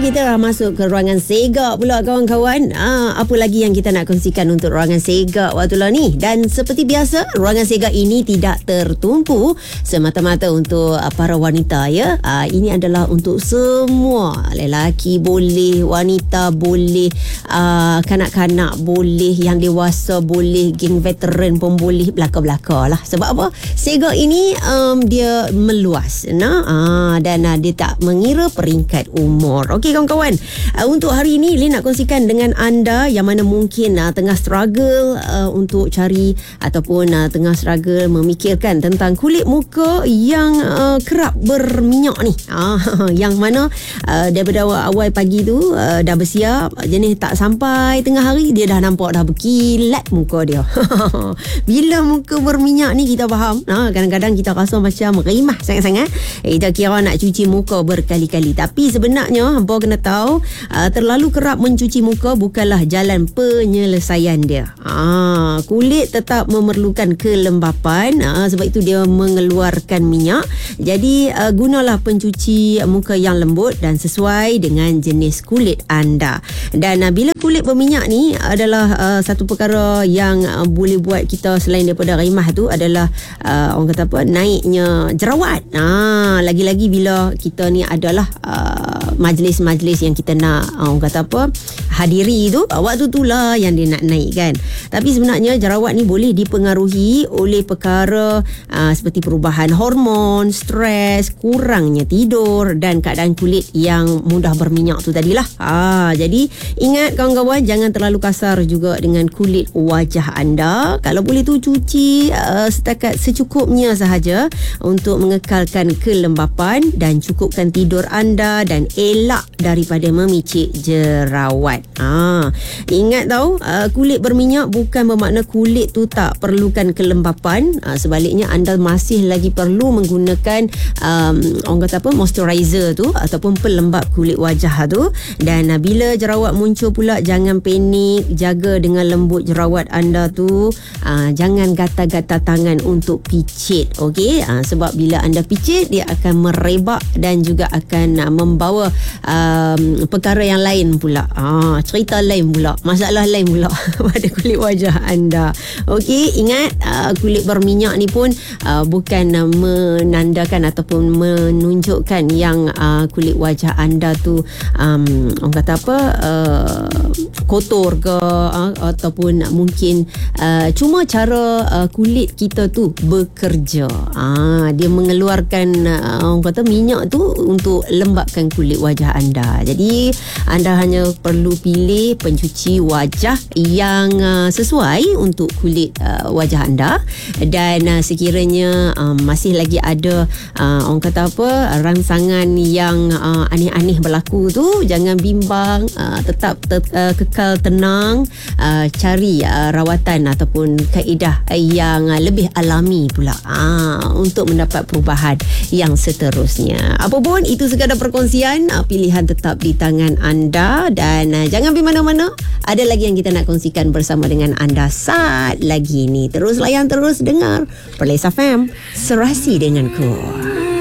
kita dah masuk ke ruangan segak pula kawan-kawan. Apa lagi yang kita nak kongsikan untuk ruangan segak waktu lah ni? Dan seperti biasa, ruangan segak ini tidak tertumpu semata-mata untuk para wanita ya. Ini adalah untuk semua. Lelaki boleh, wanita boleh, kanak-kanak boleh, yang dewasa boleh, geng veteran pun boleh, belaka-belaka lah. Sebab apa? Segak ini dia meluas dan dia tak mengira peringkat umur. Okey kawan-kawan, untuk hari ini Lin nak kongsikan dengan anda yang mana mungkin tengah struggle untuk cari ataupun tengah struggle memikirkan tentang kulit muka yang kerap berminyak ni. Yang mana daripada awal pagi tu dah bersiap, jenis tak sampai tengah hari dia dah nampak dah berkilat muka dia. Bila muka berminyak ni kita faham, kadang-kadang kita rasa macam rimah sangat-sangat. Kita kira nak cuci muka berkali-kali, tapi sebenarnya hampa kena tahu terlalu kerap mencuci muka bukanlah jalan penyelesaian dia. Kulit tetap memerlukan kelembapan, sebab itu dia mengeluarkan minyak. Jadi gunalah pencuci muka yang lembut dan sesuai dengan jenis kulit anda. Dan bila kulit berminyak ni adalah satu perkara yang boleh buat kita selain daripada rimah tu adalah orang kata apa, naiknya jerawat. Lagi-lagi bila kita ni adalah majlis-majlis yang kita nak orang kata apa, hadiri tu, waktu itulah yang dia nak naik kan. Tapi sebenarnya jerawat ni boleh dipengaruhi oleh perkara seperti perubahan hormon, stres, kurangnya tidur dan keadaan kulit yang mudah berminyak tu tadilah. Jadi ingat kawan-kawan, jangan terlalu kasar juga dengan kulit wajah anda. Kalau boleh tu cuci setakat secukupnya sahaja untuk mengekalkan kelembapan dan cukupkan tidur anda dan elak daripada memicik jerawat. Ingat tahu, kulit berminyak bukan bermakna kulit tu tak perlukan kelembapan. Sebaliknya anda masih lagi perlu menggunakan orang kata apa, moisturizer tu ataupun pelembap kulit wajah tu. Dan bila jerawat muncul pula, jangan panik, jaga dengan lembut jerawat anda tu. Jangan gatal-gatal tangan untuk picit, okey? Sebab bila anda picit, dia akan merebak dan juga akan membawa perkara yang lain pula, cerita lain pula, masalah lain pula pada kulit wajah anda. Okey, ingat kulit berminyak ni pun bukan menandakan ataupun menunjukkan yang kulit wajah anda tu orang kata apa, kotor ke, ataupun mungkin cuma cara kulit kita tu bekerja. Dia mengeluarkan orang kata minyak tu untuk lembapkan kulit wajah anda. Jadi anda hanya perlu pilih pencuci wajah yang sesuai untuk kulit wajah anda. Dan sekiranya masih lagi ada orang kata apa, rangsangan yang aneh-aneh berlaku tu, jangan bimbang, tetap kekal tenang, cari rawatan ataupun kaedah yang lebih alami pula untuk mendapat perubahan yang seterusnya. Apapun itu sekadar perkongsian, pilihan tetap di tangan anda. Dan jangan pergi mana-mana, ada lagi yang kita nak kongsikan bersama dengan anda saat lagi ni. Terus layan, terus dengar Perlis FM, serasi denganku.